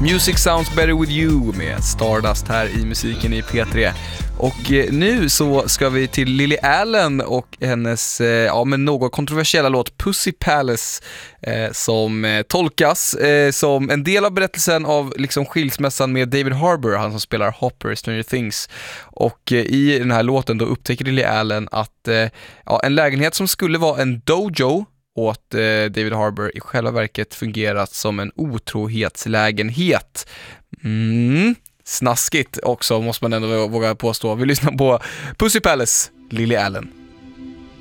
Music Sounds Better With You med Stardust här i musiken i P3. Och nu så ska vi till Lily Allen och hennes men något kontroversiella låt Pussy Palace som tolkas som en del av berättelsen av liksom skilsmässan med David Harbour, han som spelar Hopper i Stranger Things. Och i den här låten då upptäcker Lily Allen att en lägenhet som skulle vara en dojo åt David Harbour i själva verket fungerat som en otrohetslägenhet. Snaskigt också, måste man ändå våga påstå. Vi lyssnar på Pussy Palace, Lily Allen.